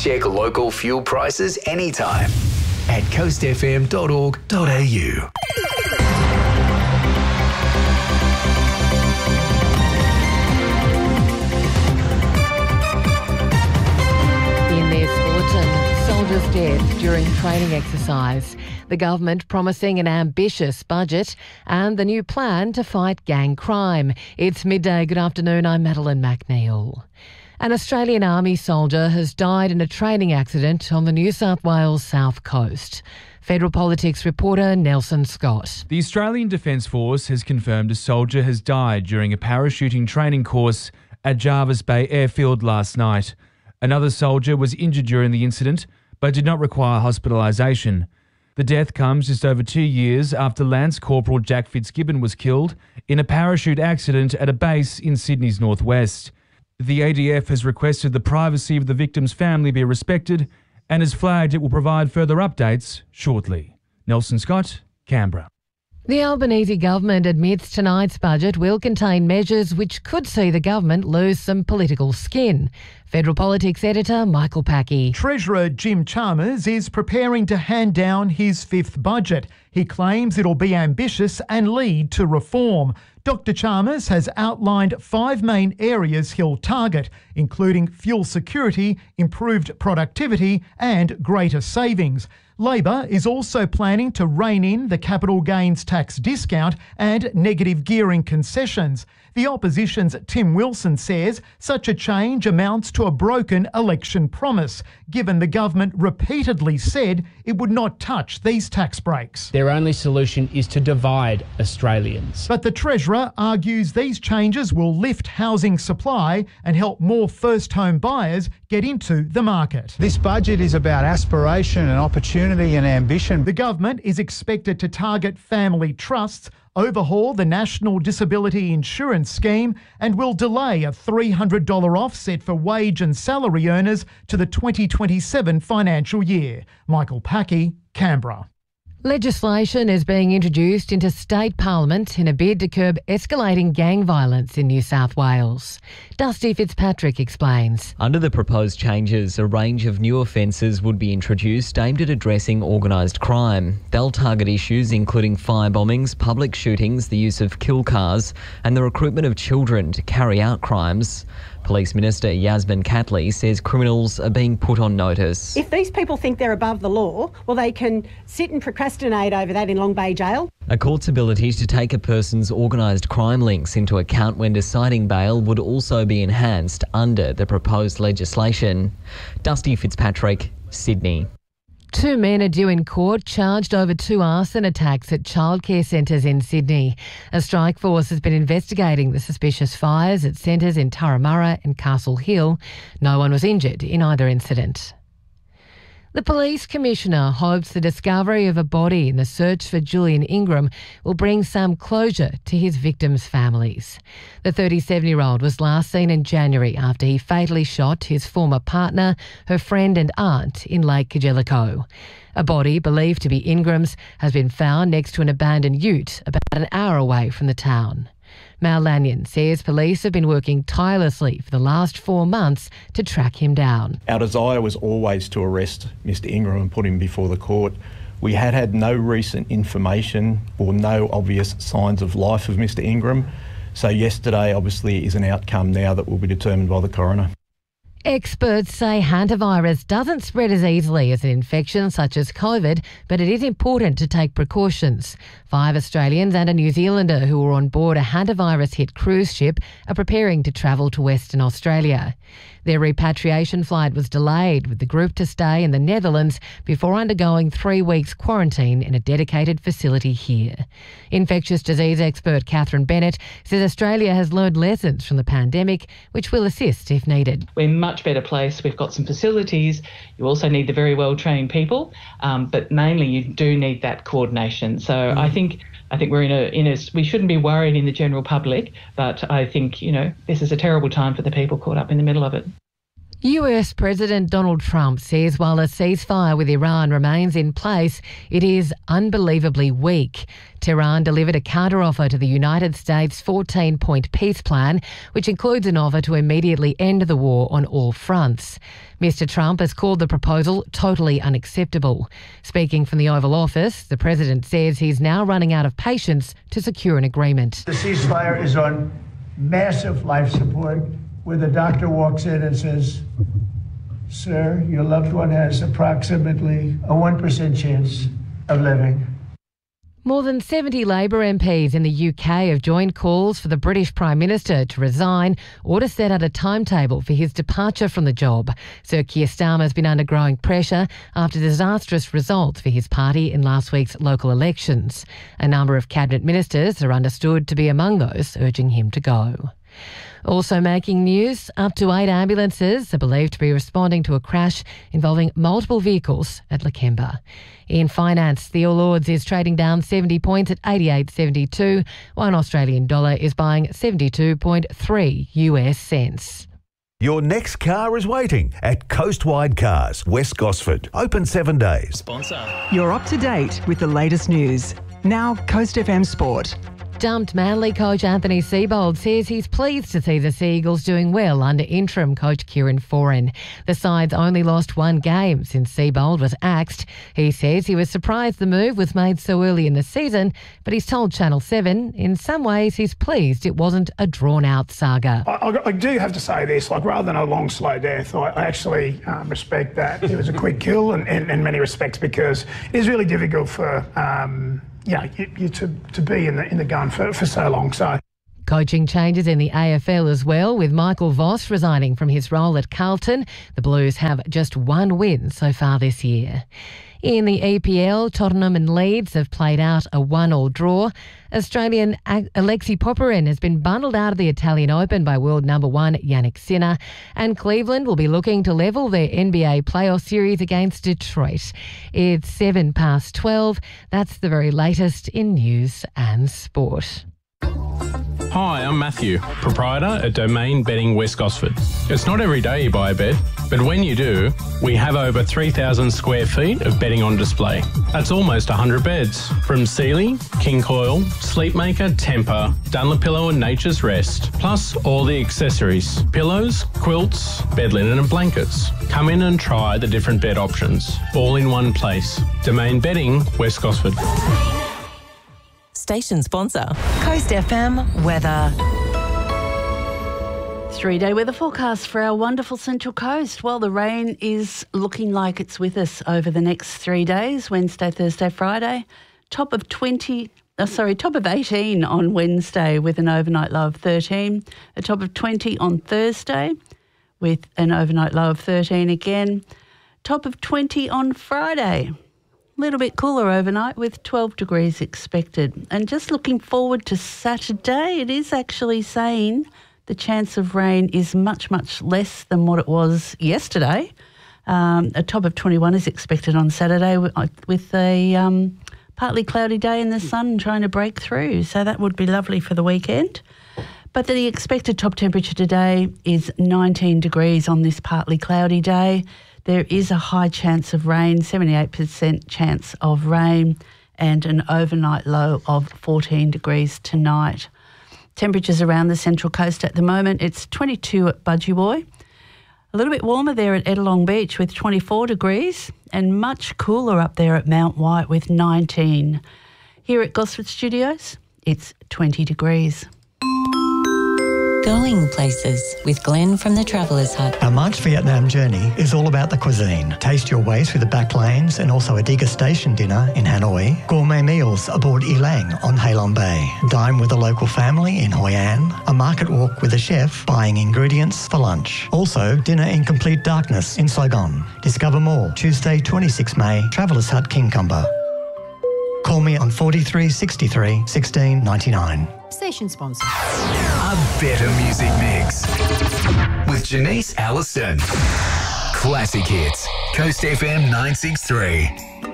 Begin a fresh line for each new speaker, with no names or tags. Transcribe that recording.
Check local fuel prices anytime at coastfm.org.au.
In this bulletin, soldiers' death during training exercise, the government promising an ambitious budget and the new plan to fight gang crime. It's midday. Good afternoon, I'm Madeline McNeil. An Australian Army soldier has died in a training accident on the New South Wales south coast. Federal Politics reporter Nelson Scott.
The Australian Defence Force has confirmed a soldier has died during a parachuting training course at Jervis Bay Airfield last night. Another soldier was injured during the incident but did not require hospitalisation. The death comes just over 2 years after Lance Corporal Jack Fitzgibbon was killed in a parachute accident at a base in Sydney's northwest. The ADF has requested the privacy of the victim's family be respected and has flagged it will provide further updates shortly. Nelson Scott, Canberra.
The Albanese government admits tonight's budget will contain measures which could see the government lose some political skin. Federal Politics editor Michael Packey.
Treasurer Jim Chalmers is preparing to hand down his fifth budget. He claims it'll be ambitious and lead to reform. Dr Chalmers has outlined 5 main areas he'll target, including fuel security, improved productivity and greater savings. Labor is also planning to rein in the capital gains tax discount and negative gearing concessions. The opposition's Tim Wilson says such a change amounts to a broken election promise, given the government repeatedly said it would not touch these tax breaks.
Their only solution is to divide Australians.
But the Treasurer argues these changes will lift housing supply and help more first home buyers get into the market.
This budget is about aspiration and opportunity and ambition.
The government is expected to target family trusts, overhaul the National Disability Insurance Scheme and will delay a $300 offset for wage and salary earners to the 2027 financial year. Michael Packey, Canberra.
Legislation is being introduced into state parliament in a bid to curb escalating gang violence in New South Wales. Dusty Fitzpatrick explains.
Under the proposed changes, a range of new offences would be introduced aimed at addressing organised crime. They'll target issues including firebombings, public shootings, the use of kill cars and the recruitment of children to carry out crimes. Police Minister Yasmin Catley says criminals are being put on notice.
If these people think they're above the law, well, they can sit and procrastinate over that in Long Bay Jail.
A court's ability to take a person's organised crime links into account when deciding bail would also be enhanced under the proposed legislation. Dusty Fitzpatrick, Sydney.
2 men are due in court charged over 2 arson attacks at childcare centres in Sydney. A strike force has been investigating the suspicious fires at centres in Turramurra and Castle Hill. No one was injured in either incident. The Police Commissioner hopes the discovery of a body in the search for Julian Ingram will bring some closure to his victims' families. The 37-year-old was last seen in January after he fatally shot his former partner, her friend and aunt in Lake Kajelico. A body believed to be Ingram's has been found next to an abandoned ute about an hour away from the town. Mal Lanyon says police have been working tirelessly for the last 4 months to track him down.
Our desire was always to arrest Mr Ingram and put him before the court. We had no recent information or no obvious signs of life of Mr Ingram. So yesterday obviously is an outcome now that will be determined by the coroner.
Experts say hantavirus doesn't spread as easily as an infection such as COVID, but it is important to take precautions. 5 Australians and a New Zealander who were on board a hantavirus-hit cruise ship are preparing to travel to Western Australia. Their repatriation flight was delayed, with the group to stay in the Netherlands before undergoing 3 weeks quarantine in a dedicated facility here. Infectious disease expert Catherine Bennett says Australia has learned lessons from the pandemic, which will assist if needed.
We're in a much better place. We've got some facilities. You also need the very well-trained people, but mainly you do need that coordination. So I think we're in a we shouldn't be worried in the general public, but I think, this is a terrible time for the people caught up in the middle of it.
US President Donald Trump says while a ceasefire with Iran remains in place, it is unbelievably weak. Tehran delivered a counteroffer to the United States' 14-point peace plan, which includes an offer to immediately end the war on all fronts. Mr. Trump has called the proposal totally unacceptable. Speaking from the Oval Office, the president says he's now running out of patience to secure an agreement.
The ceasefire is on massive life support, where the doctor walks in and says, "Sir, your loved one has approximately a 1% chance of living."
More than 70 Labor MPs in the UK have joined calls for the British Prime Minister to resign or to set out a timetable for his departure from the job. Sir Keir Starmer has been under growing pressure after disastrous results for his party in last week's local elections. A number of cabinet ministers are understood to be among those urging him to go. Also making news, up to 8 ambulances are believed to be responding to a crash involving multiple vehicles at Lakemba. In finance, the All Ords is trading down 70 points at 88.72, while an Australian dollar is buying 72.3 US cents.
Your next car is waiting at Coastwide Cars, West Gosford. Open 7 days.
Sponsor. You're up to date with the latest news. Now, Coast FM Sport.
Dumped Manly coach Anthony Seibold says he's pleased to see the Sea Eagles doing well under interim coach Kieran Foran. The side's only lost 1 game since Seibold was axed. He says he was surprised the move was made so early in the season, but he's told Channel 7 in some ways he's pleased it wasn't a drawn-out saga.
I do have to say this, rather than a long, slow death, I actually respect that. It was a quick kill in many respects, because it is really difficult for you to be in the gun for so long. So,
coaching changes in the AFL as well, with Michael Voss resigning from his role at Carlton. The Blues have just 1 win so far this year. In the EPL, Tottenham and Leeds have played out a 1-1 draw. Australian Alexei Popyrin has been bundled out of the Italian Open by world number 1 Jannik Sinner, and Cleveland will be looking to level their NBA playoff series against Detroit. It's 12:07. That's the very latest in news and sport.
Hi, I'm Matthew, proprietor at Domain Bedding West Gosford. It's not every day you buy a bed, but when you do, we have over 3,000 square feet of bedding on display. That's almost 100 beds, from Sealy, King Coil, Sleepmaker, Tempur, Dunlopillow and Nature's Rest, plus all the accessories, pillows, quilts, bed linen and blankets. Come in and try the different bed options, all in one place. Domain Bedding West Gosford.
Station sponsor, Coast FM weather.
3-day weather forecast for our wonderful Central Coast. Well, the rain is looking like it's with us over the next 3 days, Wednesday, Thursday, Friday. Top of 18 on Wednesday with an overnight low of 13. A top of 20 on Thursday with an overnight low of 13 again. Top of 20 on Friday. A little bit cooler overnight with 12 degrees expected. And just looking forward to Saturday, it is actually saying the chance of rain is much, much less than what it was yesterday. A top of 21 is expected on Saturday with a partly cloudy day and the sun trying to break through. So that would be lovely for the weekend. But the expected top temperature today is 19 degrees on this partly cloudy day. There is a high chance of rain, 78% chance of rain, and an overnight low of 14 degrees tonight. Temperatures around the Central Coast at the moment, it's 22 at Budgewoi. A little bit warmer there at Ettalong Beach with 24 degrees, and much cooler up there at Mount White with 19. Here at Gosford Studios, it's 20 degrees.
Going places with Glenn from the Travellers Hut.
Our March Vietnam journey is all about the cuisine. Taste your way through the back lanes and also a degustation dinner in Hanoi. Gourmet meals aboard Elang on Halong Bay. Dine with a local family in Hoi An. A market walk with a chef buying ingredients for lunch. Also, dinner in complete darkness in Saigon. Discover more Tuesday, 26 May, Travellers Hut, Kingcumber. Call me on 43 63 16 99.
Station sponsor.
A better music mix with Janice Allison. Classic hits. Coast FM 963.